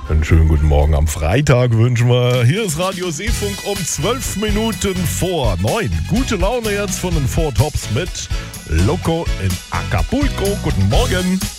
Einen schönen guten Morgen am Freitag wünschen wir. Hier ist Radio Seefunk um 12 Minuten vor 9. Gute Laune jetzt von den Four Tops mit Loco in Acapulco. Guten Morgen.